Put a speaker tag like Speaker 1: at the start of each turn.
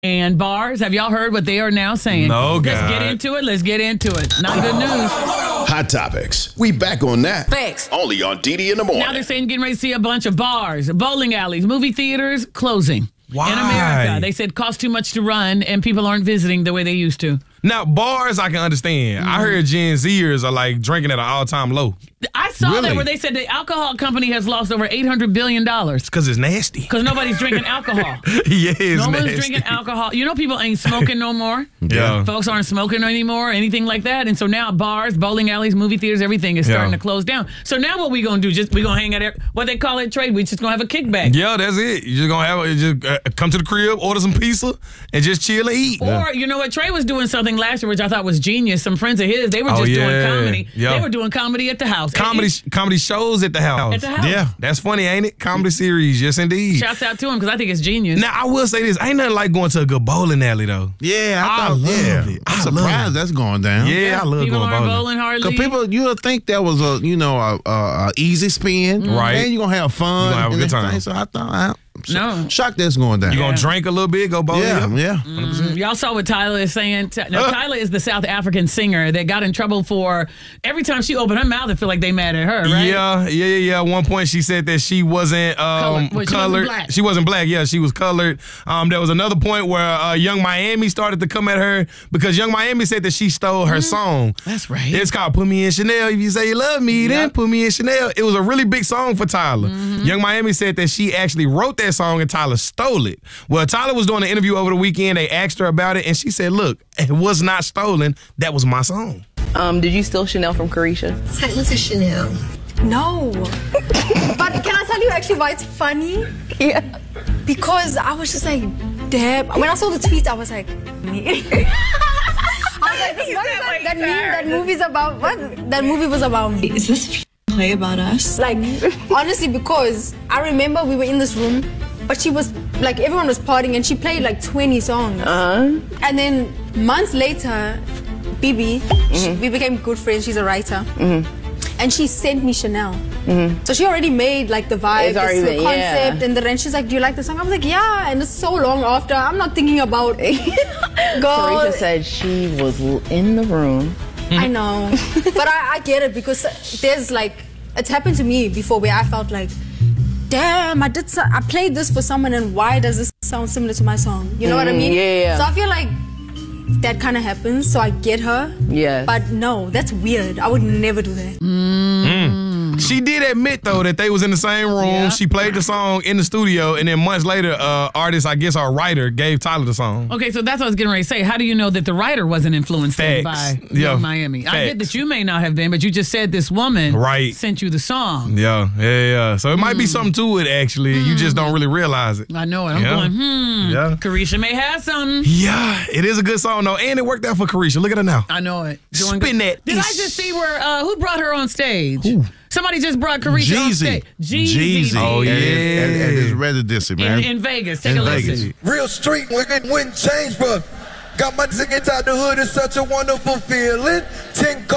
Speaker 1: And bars, have y'all heard what they are now saying?
Speaker 2: No, God.
Speaker 1: Let's get into it. Let's get into it. Not good news.
Speaker 3: Hot Topics. We back on that.
Speaker 4: Thanks.
Speaker 3: Only on DD in the morning.
Speaker 1: Now they're saying getting ready to see a bunch of bars, bowling alleys, movie theaters closing.
Speaker 2: Why?
Speaker 1: In America. They said cost too much to run and people aren't visiting the way they used to.
Speaker 2: Now, bars I can understand. I heard Gen Zers are like drinking at an all-time low.
Speaker 1: I saw that where they said the alcohol company has lost over $800 billion.
Speaker 2: Because it's nasty.
Speaker 1: Because nobody's drinking alcohol.
Speaker 2: Yeah, it's
Speaker 1: No one's
Speaker 2: nasty.
Speaker 1: drinking alcohol. You know people ain't smoking no more.
Speaker 2: Yeah.
Speaker 1: Folks aren't smoking anymore, anything like that. And so now bars, bowling alleys, movie theaters, everything is starting to close down. So now what we going to do? We going to hang out there. What they call it, Trey? We just going to have a kickback.
Speaker 2: Yeah, that's it. You're just going to have come to the crib, order some pizza, and just chill and eat.
Speaker 1: Or, you know what? Trey was doing something last year, which I thought was genius. Some friends of his, they were just doing comedy.
Speaker 2: Yeah.
Speaker 1: They were doing comedy at the house.
Speaker 2: Comedy shows at the house.
Speaker 1: At the house.
Speaker 2: Yeah, that's funny, ain't it? Comedy series, yes indeed.
Speaker 1: Shouts out to him because I think it's genius.
Speaker 2: Now, I will say this. Ain't nothing like going to a good bowling alley, though.
Speaker 5: Yeah, I
Speaker 2: love it.
Speaker 5: I'm surprised that's going down.
Speaker 2: Yeah, I love
Speaker 1: people
Speaker 2: going
Speaker 1: aren't
Speaker 2: bowling.
Speaker 1: bowling hardly.
Speaker 5: Because people, you would think that was a easy spin.
Speaker 2: Right.
Speaker 5: And you're going to have fun.
Speaker 2: You gonna have a
Speaker 5: and
Speaker 2: good time.
Speaker 5: everything. So I thought,
Speaker 1: No.
Speaker 5: shocked that's going down.
Speaker 2: You going to drink a little bit, go bowling?
Speaker 5: Yeah.
Speaker 1: Y'all saw what Tyler is saying. Now, Tyler is the South African singer that got in trouble for every time she opened her mouth, I feel like they mad at her, right?
Speaker 2: Yeah. At one point, she said that she wasn't
Speaker 1: Colored. Wait, she wasn't
Speaker 2: colored.
Speaker 1: black.
Speaker 2: She wasn't black. Yeah, she was colored. There was another point where Young Miami started to come at her because Young Miami said that she stole her song.
Speaker 1: That's right.
Speaker 2: It's called "Put Me in Chanel." If you say you love me, then put me in Chanel. It was a really big song for Tyler. Young Miami said that she actually wrote that song and Tyler stole it. Well, Tyler was doing an interview over the weekend. They asked her about it, and she said, "Look, it was not stolen. That was my song."
Speaker 4: Did you steal Chanel from Carisha?
Speaker 6: Technically Chanel. No. But can I tell you actually why it's funny?
Speaker 4: Yeah.
Speaker 6: Because I was just like, damn. When I saw the tweet, I was like, me. I was like, that movie's about, what? That movie was about me.
Speaker 7: Is this play about us?
Speaker 6: Like, honestly, because I remember we were in this room, but she was, like, everyone was partying and she played like 20 songs. And then months later, Bibi, we became good friends. She's a writer. And she sent me Chanel. So she already made like the vibe, the concept, and the rent. She's like, "Do you like the song?" I was like, "Yeah." And it's so long after. I'm not thinking about girl.
Speaker 4: Carisha said she was in the room.
Speaker 6: I know, but I get it because there's like it's happened to me before where I felt like, damn, I played this for someone, and why does this sound similar to my song? You know what I mean?
Speaker 4: Yeah.
Speaker 6: So I feel like that kind of happens. So I get her.
Speaker 4: Yeah.
Speaker 6: But no, that's weird. I would never do that.
Speaker 2: She did admit, though, that they was in the same room.
Speaker 1: Yeah.
Speaker 2: She played the song in the studio, and then months later, artist, I guess our writer, gave Tyler the song.
Speaker 1: Okay, so that's what I was getting ready to say. How do you know that the writer wasn't influenced by Young Miami? I get that you may not have been, but you just said this woman sent you the song.
Speaker 2: Yeah. So it might be something to it, actually. You just don't really realize it.
Speaker 1: I know it. I'm going, Carisha may have something.
Speaker 2: Yeah, it is a good song, though, and it worked out for Carisha. Look at her now.
Speaker 1: I know it.
Speaker 2: Spin that.
Speaker 1: Did I just see where, who brought her on stage? Who? Somebody just brought Carisha on stage. Jeezy.
Speaker 2: Oh, yeah.
Speaker 5: At his residency, man.
Speaker 1: In Vegas. Take a listen.
Speaker 8: Real street wouldn't change, but got my ticket out the hood. It's such a wonderful feeling. 10